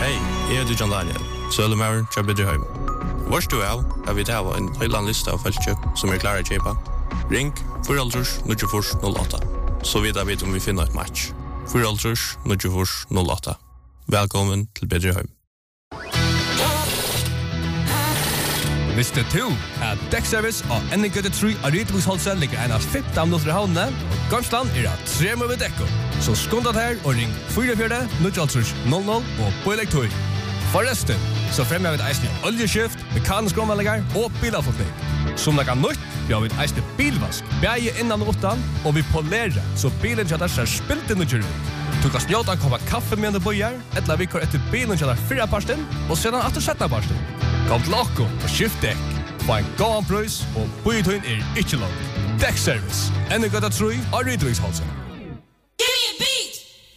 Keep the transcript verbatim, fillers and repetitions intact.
Hej, jeg heter John Daniel, Søllemauren fra Bidderheim. Vars du er, har vi til en høyland liste av feltkjøp som er klare å kjøpe. Ring fire null fire null åtta, så vidt jeg vet om vi finner et match. fire null fire null åtta. Velkommen til Bidderheim. Visste du at Dekkservice og N G tre av Rydviksholset ligger en av femten minutter i havnene, og Gamsland er av tre med dekko. Så skundet her og ring fire fire null null null og på elektor. Forresten, så fremmer vi et eisende oljeskift, mekanisk omvallinger og bilavfotning. Som det kan nytt, vi har vi et eisende bilvask, beie innan og åttan, og vi polerer, så bilen kjøtter ser spilt inn og kjører ut. Du kan snjåta en koppa kaffe med en bøyer, eller vi går etter bilen kjøtter fire parsten, og sedan atter sjette parsten. Kom til okko og skift dekk. Få en gåan prøys, og bøyetøyen er ikke langt. Dekkservice, N G tre av Rydviksholset.